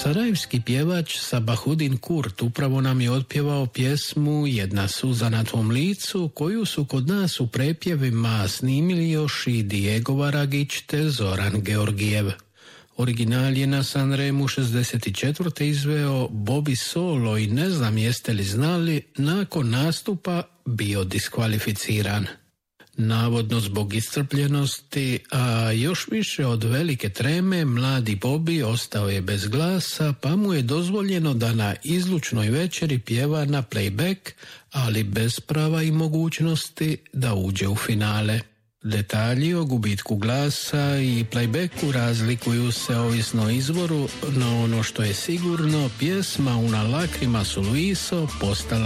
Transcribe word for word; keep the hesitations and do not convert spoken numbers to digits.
Sarajevski pjevač Sabahudin Kurt upravo nam je otpjevao pjesmu Jedna suza na tvom licu, koju su kod nas u prepjevima snimili još i Diego Varagić te Zoran Georgijev. Original je na Sanremu šezdeset četvrte izveo Bobby Solo i ne znam jeste li znali, nakon nastupa bio diskvalificiran. Navodno zbog iscrpljenosti, a još više od velike treme, mladi Bobby ostao je bez glasa, pa mu je dozvoljeno da na izlučnoj večeri pjeva na playback, ali bez prava i mogućnosti da uđe u finale. Detalji o gubitku glasa i playbacku razlikuju se ovisno o izvoru, no ono što je sigurno, pjesma Una lacrima su Luiso postala